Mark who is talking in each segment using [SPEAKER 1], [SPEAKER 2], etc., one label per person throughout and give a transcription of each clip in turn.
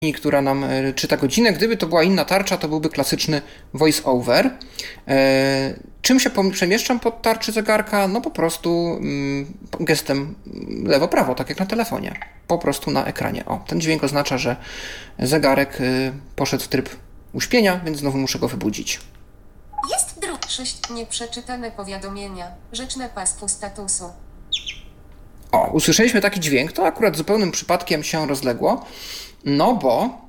[SPEAKER 1] która nam czyta godzinę. Gdyby to była inna tarcza, to byłby klasyczny voice over. Czym się przemieszczam pod tarczy zegarka? No po prostu gestem lewo-prawo, tak jak na telefonie. Po prostu na ekranie. O, ten dźwięk oznacza, że zegarek poszedł w tryb uśpienia, więc znowu muszę go wybudzić.
[SPEAKER 2] Jest 6 nieprzeczytane powiadomienia. Rzeczne pasku statusu.
[SPEAKER 1] O, usłyszeliśmy taki dźwięk, to akurat zupełnym przypadkiem się rozległo, no bo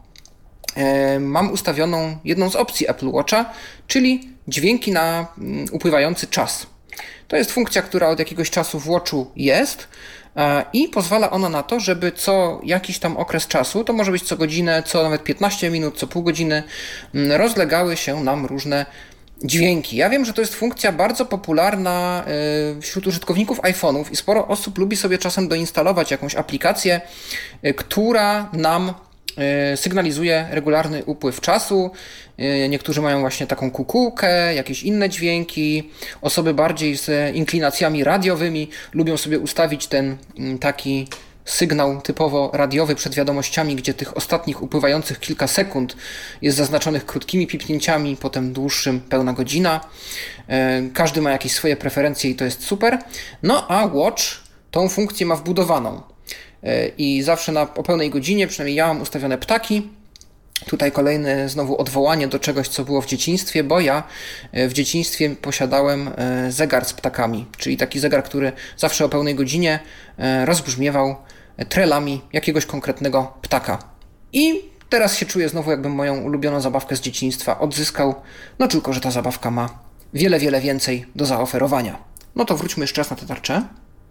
[SPEAKER 1] mam ustawioną jedną z opcji Apple Watcha, czyli dźwięki na upływający czas. To jest funkcja, która od jakiegoś czasu w Watchu jest i pozwala ona na to, żeby co jakiś tam okres czasu, to może być co godzinę, co nawet 15 minut, co pół godziny, rozlegały się nam różne dźwięki. Ja wiem, że to jest funkcja bardzo popularna wśród użytkowników iPhone'ów i sporo osób lubi sobie czasem doinstalować jakąś aplikację, która nam sygnalizuje regularny upływ czasu. Niektórzy mają właśnie taką kukułkę, jakieś inne dźwięki. Osoby bardziej z inklinacjami radiowymi lubią sobie ustawić ten taki sygnał typowo radiowy przed wiadomościami, gdzie tych ostatnich upływających kilka sekund jest zaznaczonych krótkimi pipnięciami, potem dłuższym pełna godzina. Każdy ma jakieś swoje preferencje i to jest super. No a Watch tą funkcję ma wbudowaną. I zawsze o pełnej godzinie, przynajmniej ja mam ustawione ptaki. Tutaj kolejne znowu odwołanie do czegoś, co było w dzieciństwie, bo ja w dzieciństwie posiadałem zegar z ptakami, czyli taki zegar, który zawsze o pełnej godzinie rozbrzmiewał trelami jakiegoś konkretnego ptaka. I teraz się czuję znowu, jakbym moją ulubioną zabawkę z dzieciństwa odzyskał, no tylko że ta zabawka ma wiele, wiele więcej do zaoferowania. No to wróćmy jeszcze raz na tę tarczę.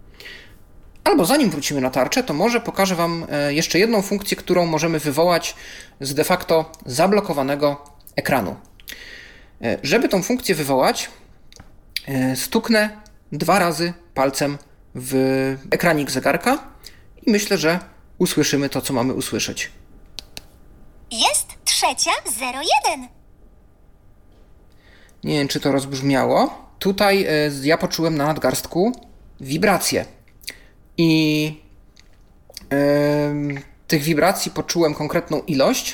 [SPEAKER 1] Albo zanim wrócimy na tarczę, to może pokażę Wam jeszcze jedną funkcję, którą możemy wywołać z de facto zablokowanego ekranu. Żeby tą funkcję wywołać, stuknę 2 razy palcem w ekranik zegarka i myślę, że usłyszymy to, co mamy usłyszeć.
[SPEAKER 3] Jest 3:01.
[SPEAKER 1] Nie wiem, czy to rozbrzmiało. Tutaj ja poczułem na nadgarstku wibrację. I tych wibracji poczułem konkretną ilość,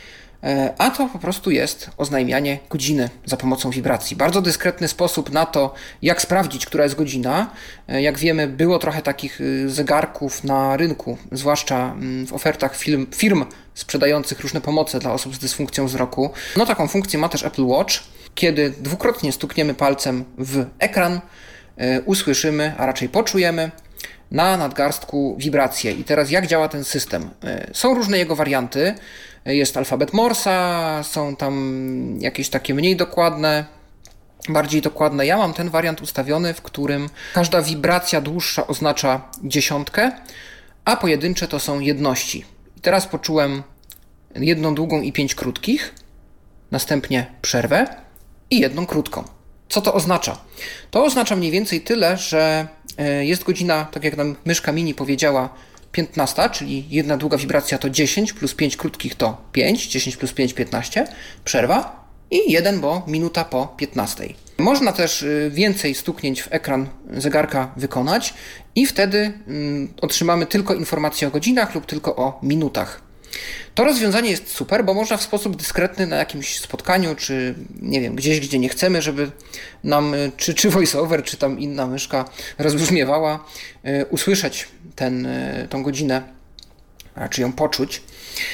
[SPEAKER 1] a to po prostu jest oznajmianie godziny za pomocą wibracji. Bardzo dyskretny sposób na to, jak sprawdzić, która jest godzina. Jak wiemy, było trochę takich zegarków na rynku, zwłaszcza w ofertach firm sprzedających różne pomoce dla osób z dysfunkcją wzroku. No taką funkcję ma też Apple Watch. Kiedy dwukrotnie stukniemy palcem w ekran, usłyszymy, a raczej poczujemy na nadgarstku wibracje. I teraz jak działa ten system? Są różne jego warianty. Jest alfabet Morsa, są tam jakieś takie mniej dokładne, bardziej dokładne. Ja mam ten wariant ustawiony, w którym każda wibracja dłuższa oznacza dziesiątkę, a pojedyncze to są jedności. I teraz poczułem jedną długą i 5 krótkich, następnie przerwę i jedną krótką. Co to oznacza? To oznacza mniej więcej tyle, że jest godzina, tak jak nam myszka mini powiedziała, 15, czyli jedna długa wibracja to 10, plus 5 krótkich to 5, 10 plus 5, 15, przerwa i 1, bo minuta po 15. Można też więcej stuknięć w ekran zegarka wykonać i wtedy otrzymamy tylko informacje o godzinach lub tylko o minutach. To rozwiązanie jest super, bo można w sposób dyskretny na jakimś spotkaniu, czy nie wiem, gdzieś, gdzie nie chcemy, żeby nam czy voiceover, czy tam inna myszka rozbrzmiewała, usłyszeć tą godzinę, raczej ją poczuć.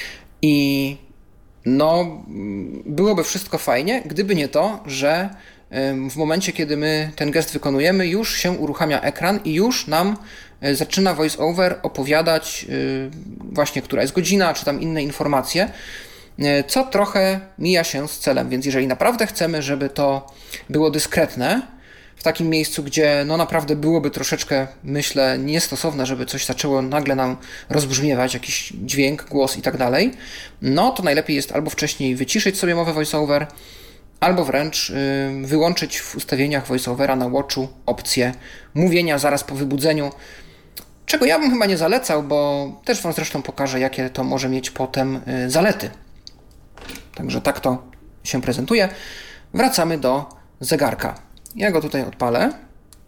[SPEAKER 1] I no, byłoby wszystko fajnie, gdyby nie to, że w momencie, kiedy my ten gest wykonujemy, już się uruchamia ekran i już nam zaczyna voiceover opowiadać właśnie, która jest godzina, czy tam inne informacje, co trochę mija się z celem. Więc jeżeli naprawdę chcemy, żeby to było dyskretne, w takim miejscu, gdzie no naprawdę byłoby troszeczkę, myślę, niestosowne, żeby coś zaczęło nagle nam rozbrzmiewać, jakiś dźwięk, głos i tak dalej, no to najlepiej jest albo wcześniej wyciszyć sobie mowę voiceover, albo wręcz wyłączyć w ustawieniach voiceovera na Watchu opcję mówienia zaraz po wybudzeniu, czego ja bym chyba nie zalecał, bo też Wam zresztą pokażę, jakie to może mieć potem zalety. Także tak to się prezentuje. Wracamy do zegarka. Ja go tutaj odpalę.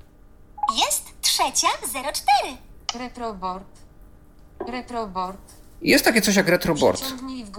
[SPEAKER 3] Jest 3:04.
[SPEAKER 2] Retroboard.
[SPEAKER 1] Jest takie coś jak retroboard.
[SPEAKER 2] Przyciągnij w